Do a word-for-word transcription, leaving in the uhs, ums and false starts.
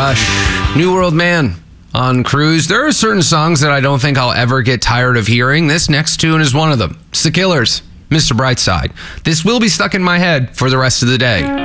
Rush, New World Man on Cruise. There are certain songs that I don't think I'll ever get tired of hearing. This next tune is one of them. It's The Killers, Mister Brightside. This will be stuck in my head for the rest of the day.